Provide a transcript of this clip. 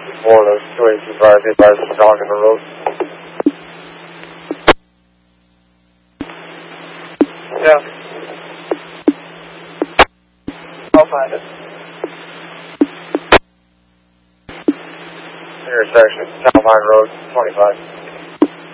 Before those 285, hit by the dog in the road. Yeah. I'll find it. Intersection, Town Line Road, 25.